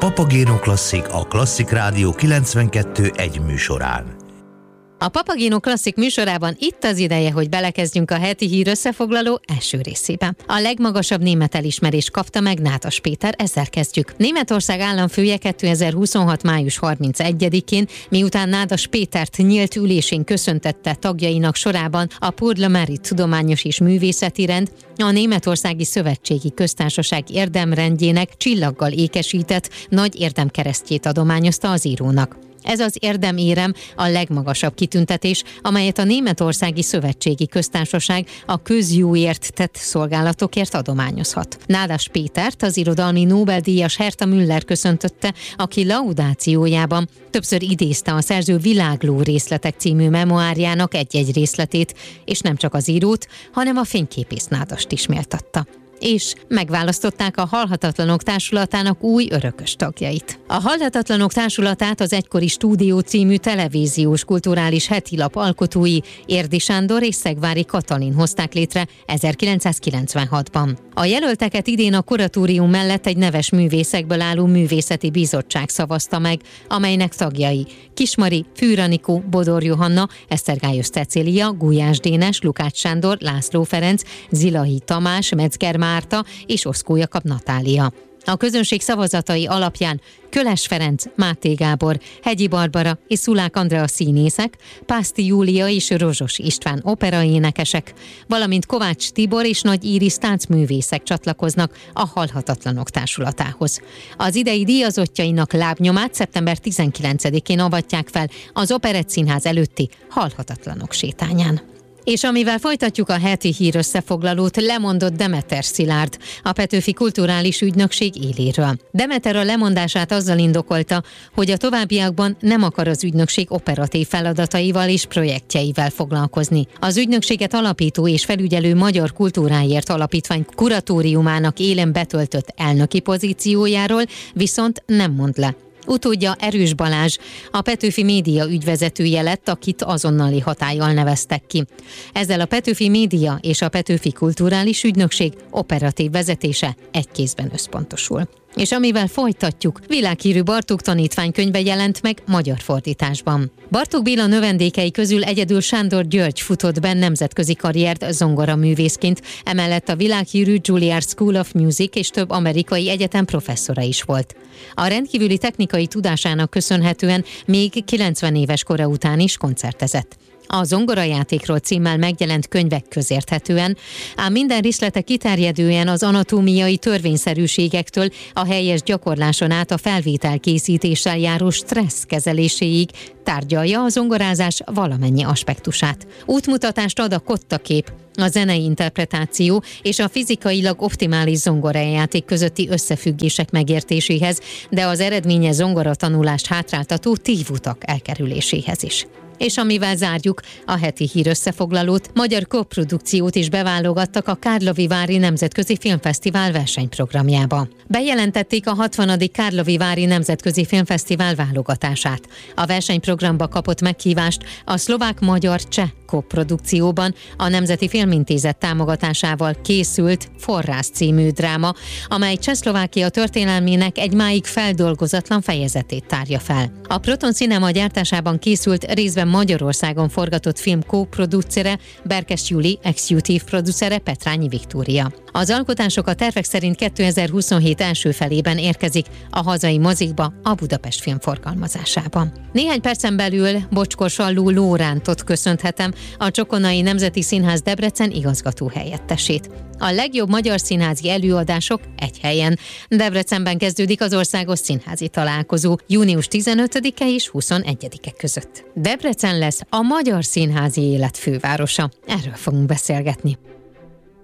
Papagéno Klasszik a Klasszik Rádió 92.1 műsorán. A Papagéno Klasszik műsorában itt az ideje, hogy belekezdjünk a heti hír összefoglaló első részébe. A legmagasabb német elismerést kapta meg Nádas Péter, ezzel kezdjük. Németország államfője 2026. május 31-én, miután Nádas Pétert nyílt ülésén köszöntette tagjainak sorában a Pour le Mérite tudományos és művészeti rend, a Németországi Szövetségi Köztársaság érdemrendjének csillaggal ékesített nagy érdemkeresztjét adományozta az írónak. Ez az érdemérem a legmagasabb kitüntetés, amelyet a Németországi Szövetségi Köztársaság a közjóért tett szolgálatokért adományozhat. Nádas Pétert az irodalmi Nobel-díjas Herta Müller köszöntötte, aki laudációjában többször idézte a szerző Világló részletek című memoárjának egy-egy részletét, és nem csak az írót, hanem a fényképész Nádast is méltatta. És megválasztották a Halhatatlanok Társulatának új örökös tagjait. A Halhatatlanok Társulatát az egykori Stúdió című televíziós kulturális hetilap alkotói Érdi Sándor és Szegvári Katalin hozták létre 1996-ban. A jelölteket idén a kuratórium mellett egy neves művészekből álló művészeti bizottság szavazta meg, amelynek tagjai Kismari, Fűr Anikó, Bodor Johanna, Esztergályos Cecília, Gulyás Dénes, Lukács Sándor, László Ferenc, Zilahi Tamás, Metzger Márta és Oszkó Jakab Natália. A közönség szavazatai alapján Köles Ferenc, Máté Gábor, Hegyi Barbara és Szulák Andrea színészek, Pászti Júlia és Rozsos István operaénekesek, valamint Kovács Tibor és Nagy Íris táncművészek csatlakoznak a Halhatatlanok Társulatához. Az idei díjazottjainak lábnyomát szeptember 19-én avatják fel az Operett Színház előtti Halhatatlanok sétányán. És amivel folytatjuk a heti hír összefoglalót, lemondott Demeter Szilárd, a Petőfi Kulturális Ügynökség éléről. Demeter a lemondását azzal indokolta, hogy a továbbiakban nem akar az ügynökség operatív feladataival és projektjeivel foglalkozni. Az ügynökséget alapító és felügyelő Magyar Kultúráért Alapítvány kuratóriumának élen betöltött elnöki pozíciójáról viszont nem mond le. Utódja Erős Balázs, a Petőfi Média ügyvezetője lett, akit azonnali hatállyal neveztek ki. Ezzel a Petőfi Média és a Petőfi Kulturális Ügynökség operatív vezetése egy kézben összpontosul. És amivel folytatjuk, világhírű Bartók tanítványkönyve jelent meg magyar fordításban. Bartók Béla növendékei közül egyedül Sándor György futott be nemzetközi karriert zongoraművészként, emellett a világhírű Juilliard School of Music és több amerikai egyetem professzora is volt. A rendkívüli technikai tudásának köszönhetően még 90 éves kora után is koncertezett. A Zongorajátékról címmel megjelent könyvek közérthetően, ám minden részlete kiterjedően az anatómiai törvényszerűségektől a helyes gyakorláson át a felvételkészítéssel járó stressz kezeléséig tárgyalja a zongorázás valamennyi aspektusát. Útmutatást ad a kottakép, a zenei interpretáció és a fizikailag optimális zongorajáték közötti összefüggések megértéséhez, de az eredményes zongoratanulást hátráltató tévutak elkerüléséhez is. És amivel zárjuk a heti hír összefoglalót, magyar koprodukciót is beválogattak a Kárlovivári Nemzetközi Filmfesztivál versenyprogramjába. Bejelentették a 60. Kárlovivári Nemzetközi Filmfesztivál válogatását. A versenyprogramba kapott meghívást a szlovák-magyar-cseh koprodukcióban a Nemzeti Filmintézet támogatásával készült Forrász című dráma, amely Csehszlovákia történelmének egy máig feldolgozatlan fejezetét tárja fel. A Proton Cinema gyártásában készült részben Magyarországon forgatott film kóproducere Berkes Júli, executive producere Petrányi Viktória. Az alkotások a tervek szerint 2027 első felében érkezik a hazai mozikba a Budapest film forgalmazásában. Néhány percen belül Bocskor Salló Lórántot köszönhetem, a Csokonai Nemzeti Színház Debrecen igazgató helyettesét. A legjobb magyar színházi előadások egy helyen. Debrecenben kezdődik az országos színházi találkozó június 15-e és 21-e között. Debrecen lesz a magyar színházi élet fővárosa. Erről fogunk beszélgetni.